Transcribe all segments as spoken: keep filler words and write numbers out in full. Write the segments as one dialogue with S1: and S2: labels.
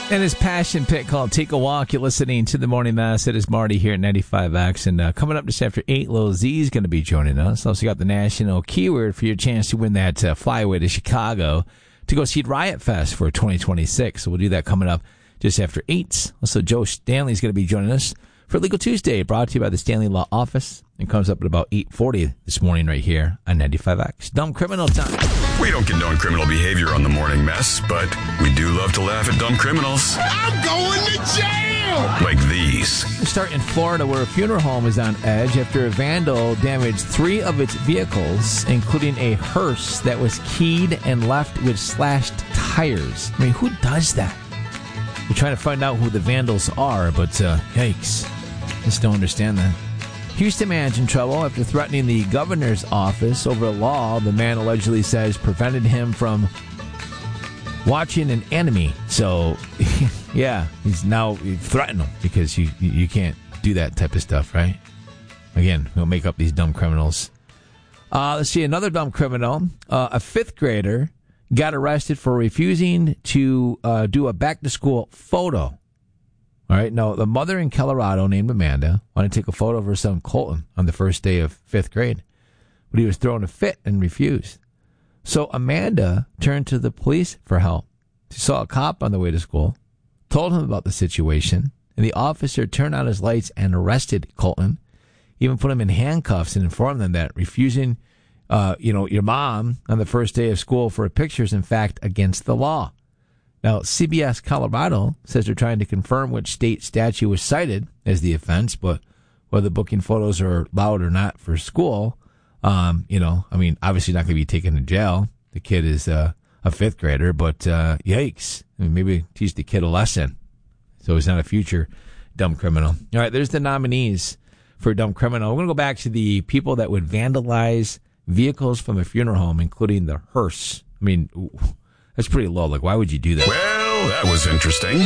S1: And his passion pit called Take a Walk. You're listening to The Morning Mass. It is Marty here at ninety-five X. And uh, coming up just after eight, Lil Z is going to be joining us. Also got the national keyword for your chance to win that uh, flyaway to Chicago to go see Riot Fest for twenty twenty-six. So we'll do that coming up just after eight. Also, Joe Stanley is going to be joining us for Legal Tuesday, brought to you by the Stanley Law Office. It comes up at about eight forty this morning right here on ninety-five X. Dumb criminal time.
S2: We don't condone criminal behavior on The Morning Mess, but we do love to laugh at dumb criminals.
S3: I'm going to jail!
S2: Like these.
S1: We start in Florida, where a funeral home is on edge after a vandal damaged three of its vehicles, including a hearse that was keyed and left with slashed tires. I mean, who does that? We're trying to find out who the vandals are, but uh, yikes. Just don't understand that. Houston man's in trouble after threatening the governor's office over a law the man allegedly says prevented him from watching an enemy. So, yeah, he's now threatening him because you you can't do that type of stuff, right? Again, we'll make up these dumb criminals. Uh, let's see, another dumb criminal. Uh, a fifth grader got arrested for refusing to uh, do a back-to-school photo. All right, now, the mother in Colorado named Amanda wanted to take a photo of her son Colton on the first day of fifth grade, but he was throwing a fit and refused. So Amanda turned to the police for help. She saw a cop on the way to school, told him about the situation, and the officer turned on his lights and arrested Colton, even put him in handcuffs and informed them that refusing, uh, you know, your mom on the first day of school for a picture is, in fact, against the law. Now, C B S Colorado says they're trying to confirm which state statute was cited as the offense, but whether booking photos are allowed or not for school, um, you know, I mean, obviously not going to be taken to jail. The kid is uh, a fifth grader, but uh, yikes. I mean, maybe teach the kid a lesson so he's not a future dumb criminal. All right, there's the nominees for dumb criminal. We're going to go back to the people that would vandalize vehicles from a funeral home, including the hearse. I mean, that's pretty low. Like, why would you do that?
S2: Well, that was interesting.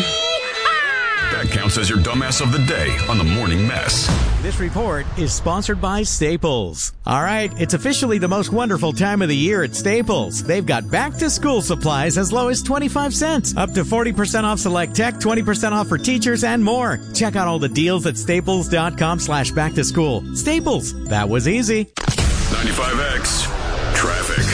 S2: That counts as your dumbass of the day on The Morning Mess.
S4: This report is sponsored by Staples. All right, it's officially the most wonderful time of the year at Staples. They've got back-to-school supplies as low as twenty-five cents, up to forty percent off select tech, twenty percent off for teachers, and more. Check out all the deals at staples.com slash back to school. Staples, that was easy.
S2: ninety-five X, traffic.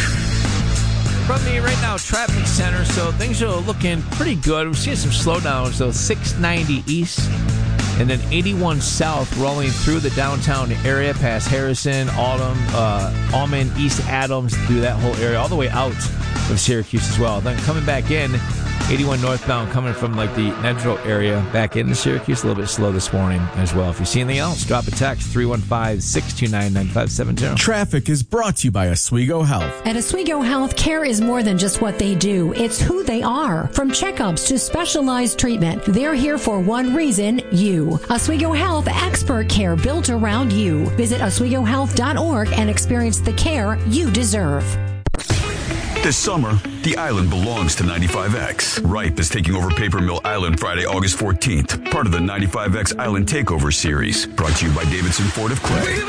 S1: From the Right Now Traffic Center, so things are looking pretty good. We're seeing some slowdowns, so six ninety east and then eighty-one south rolling through the downtown area past Harrison, Autumn, uh, Almond, East Adams, through that whole area, all the way out of Syracuse as well. Then coming back in, eighty-one northbound coming from like the Nedrow area back into Syracuse, a little bit slow this morning as well. If you see anything else, drop a text, three one five, six two nine, nine five seven zero.
S5: Traffic is brought to you by Oswego Health.
S6: At Oswego Health, care is more than just what they do. It's who they are. From checkups to specialized treatment, they're here for one reason, you. Oswego Health, expert care built around you. Visit oswego health dot org and experience the care you deserve.
S2: This summer, the island belongs to ninety-five X. Ripe is taking over Paper Mill Island Friday, August fourteenth, part of the ninety-five X Island Takeover Series, brought to you by Davidson Ford of Clay.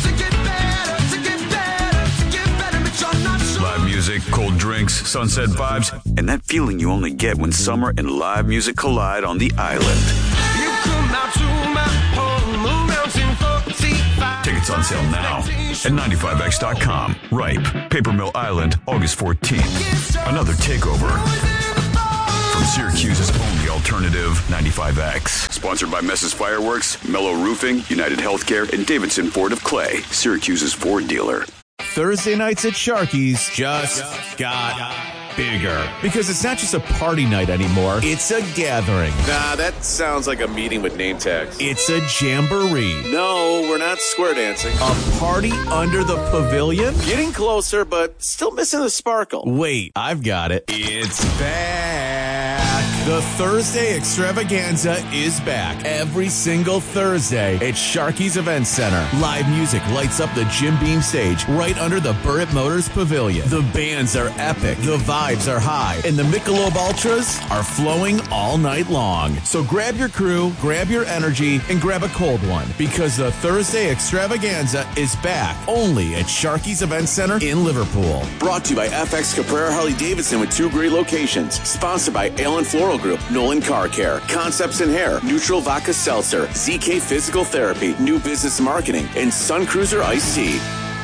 S2: Live music, cold drinks, sunset vibes, and that feeling you only get when summer and live music collide on the island.
S3: You come out to my home around ten forty-five.
S2: Tickets on sale now at ninety-five X dot com. Ripe, Paper Mill Island, August fourteenth. Another takeover from Syracuse's only alternative, ninety-five X. Sponsored by Mess's Fireworks, Mellow Roofing, United Healthcare, and Davidson Ford of Clay, Syracuse's Ford dealer.
S5: Thursday nights at Sharky's just got bigger. Because it's not just a party night anymore, it's a gathering.
S7: Nah, that sounds like a meeting with name tags.
S5: It's a jamboree.
S7: No, we're not square dancing.
S5: A party under the pavilion?
S7: Getting closer, but still missing the sparkle.
S5: Wait, I've got it. It's back. The Thursday extravaganza is back every single Thursday at Sharky's Event Center. Live music lights up the Jim Beam stage right under the Burritt Motors Pavilion. The bands are epic, the vibes are high, and the Michelob Ultras are flowing all night long. So grab your crew, grab your energy, and grab a cold one, because the Thursday extravaganza is back only at Sharky's Event Center in Liverpool.
S7: Brought to you by F X Caprera Harley Davidson with two great locations. Sponsored by Allen Floral Dental Group, Nolan Car Care, Concepts in Hair, Neutral Vodka Seltzer, Z K Physical Therapy, New Business Marketing, and Sun Cruiser Iced Tea.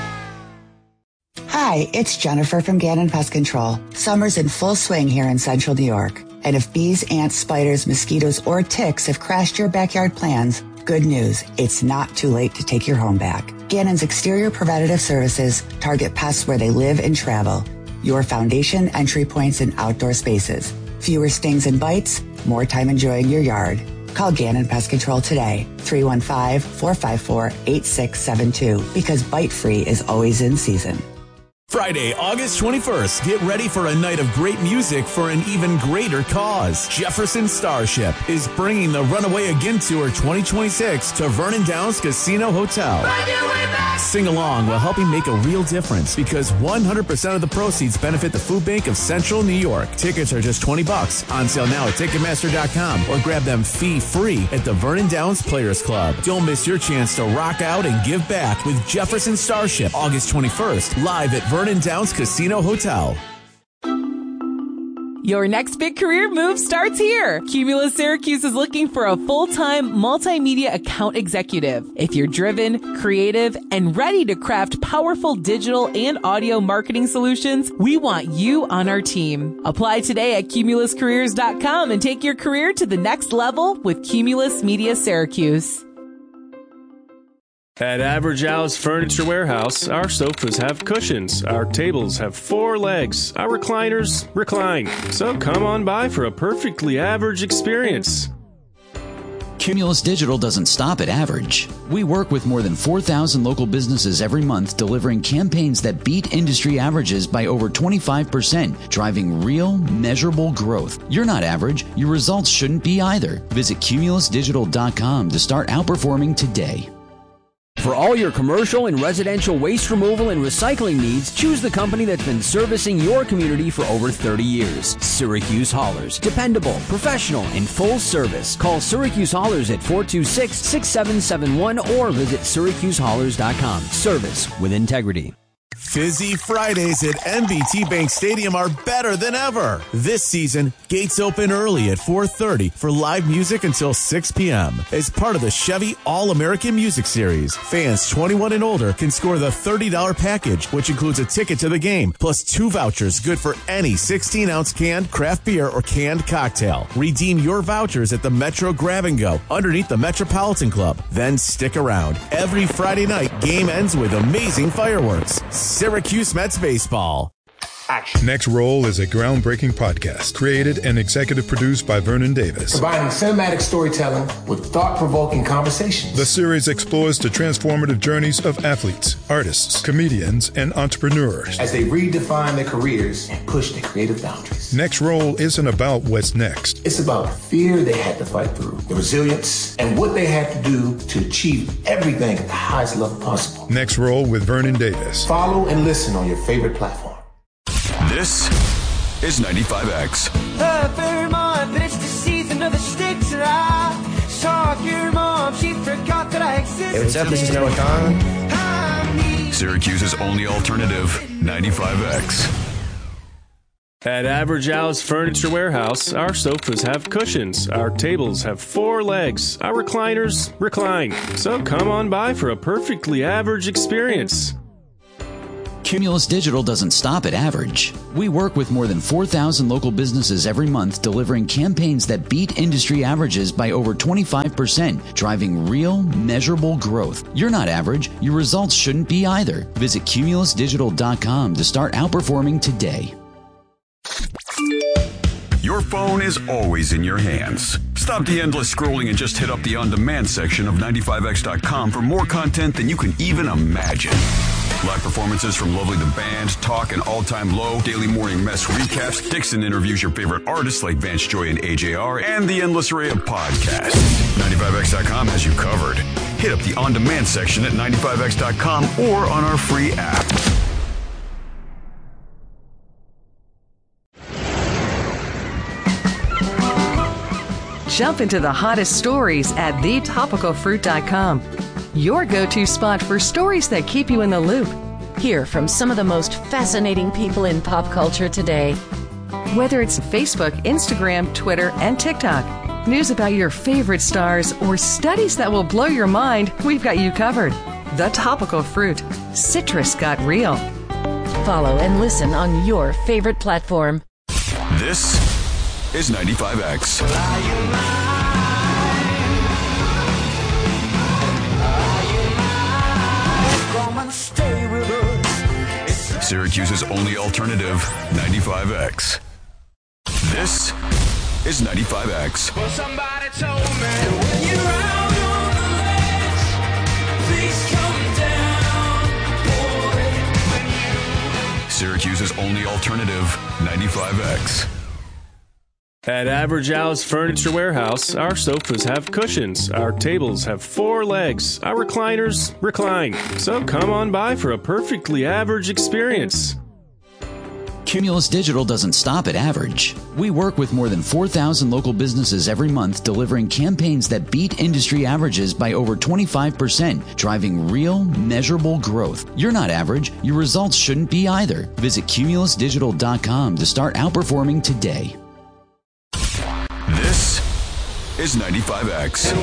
S8: Hi, it's Jennifer from Gannon Pest Control. Summer's in full swing here in central New York. And if bees, ants, spiders, mosquitoes, or ticks have crashed your backyard plans, good news, it's not too late to take your home back. Gannon's exterior preventative services target pests where they live and travel. Your foundation entry points in outdoor spaces. Fewer stings and bites, more time enjoying your yard. Call Gannon Pest Control today, three one five, four five four, eight six seven two, because Bite Free is always in season.
S5: Friday, August twenty-first, get ready for a night of great music for an even greater cause. Jefferson Starship is bringing the Runaway Again Tour twenty twenty-six to Vernon Downs Casino Hotel. Sing along while helping make a real difference because one hundred percent of the proceeds benefit the Food Bank of Central New York. Tickets are just twenty bucks, on sale now at Ticketmaster dot com or grab them fee-free at the Vernon Downs Players Club. Don't miss your chance to rock out and give back with Jefferson Starship, August twenty-first, live at Vernon Vernon Downs Casino Hotel.
S9: Your next big career move starts here. Cumulus Syracuse is looking for a full-time multimedia account executive. If you're driven, creative, and ready to craft powerful digital and audio marketing solutions, we want you on our team. Apply today at cumulus careers dot com and take your career to the next level with Cumulus Media Syracuse.
S10: At Average Al's Furniture Warehouse, our sofas have cushions, our tables have four legs, our recliners recline. So come on by for a perfectly average experience.
S11: Cumulus Digital doesn't stop at average. We work with more than four thousand local businesses every month, delivering campaigns that beat industry averages by over twenty-five percent, driving real, measurable growth. You're not average. Your results shouldn't be either. Visit cumulus digital dot com to start outperforming today.
S12: For all your commercial and residential waste removal and recycling needs, choose the company that's been servicing your community for over thirty years. Syracuse Haulers. Dependable, professional, and full service. Call Syracuse Haulers at four two six, six seven seven one or visit syracuse haulers dot com. Service with integrity.
S5: Fizzy Fridays at M B T Bank Stadium are better than ever. This season, gates open early at four thirty for live music until six p.m. As part of the Chevy All-American Music Series, fans twenty-one and older can score the thirty dollars package, which includes a ticket to the game, plus two vouchers good for any sixteen-ounce canned craft beer or canned cocktail. Redeem your vouchers at the Metro Grab and Go underneath the Metropolitan Club. Then stick around. Every Friday night, game ends with amazing fireworks. Syracuse Mets baseball.
S13: Action. Next Roll is a groundbreaking podcast created and executive produced by Vernon Davis.
S14: Combining cinematic storytelling with thought-provoking conversations.
S13: The series explores the transformative journeys of athletes, artists, comedians, and entrepreneurs
S14: as they redefine their careers and push their creative boundaries.
S13: Next Roll isn't about what's next.
S14: It's about the fear they had to fight through, the resilience, and what they had to do to achieve everything at the highest level possible.
S13: Next Roll with Vernon Davis.
S14: Follow and listen on your favorite platform.
S2: This is ninety-five X.
S3: The Vermont finished the season of the state drive. Saw your mom, she forgot that I existed.
S15: Hey, what's up? This is Noah Khan.
S2: Syracuse's only alternative, ninety-five X.
S10: At Average Al's Furniture Warehouse, our sofas have cushions, our tables have four legs, our recliners recline. So come on by for a perfectly average experience.
S11: Cumulus Digital doesn't stop at average. We work with more than four thousand local businesses every month, delivering campaigns that beat industry averages by over twenty-five percent, driving real, measurable growth. You're not average. Your results shouldn't be either. Visit cumulus digital dot com to start outperforming today.
S2: Your phone is always in your hands. Stop the endless scrolling and just hit up the on-demand section of ninety-five x dot com for more content than you can even imagine. Live performances from Lovely the Band, Talk and All Time Low, Daily Morning Mess recaps, Dixon interviews your favorite artists like Vance Joy and A J R, and the endless array of podcasts. ninety-five x dot com has you covered. Hit up the on-demand section at ninety-five x dot com or on our free app.
S16: Jump into the hottest stories at the topical fruit dot com. Your go-to spot for stories that keep you in the loop.
S17: Hear from some of the most fascinating people in pop culture today.
S16: Whether it's Facebook, Instagram, Twitter, and TikTok, news about your favorite stars, or studies that will blow your mind, we've got you covered. The Topical Fruit. Citrus got real.
S17: Follow and listen on your favorite platform.
S2: This is ninety-five X. Syracuse's only alternative, ninety-five X. This is ninety-five X.
S3: Well, somebody told me when you're out on the ledge, please come down, boy.
S2: Syracuse's only alternative, ninety-five X.
S10: At Average Al's Furniture Warehouse, our sofas have cushions, our tables have four legs, our recliners recline. So come on by for a perfectly average experience.
S11: Cumulus Digital doesn't stop at average. We work with more than four thousand local businesses every month, delivering campaigns that beat industry averages by over twenty-five percent, driving real, measurable growth. You're not average. Your results shouldn't be either. Visit cumulus digital dot com to start outperforming today.
S2: This is ninety-five X.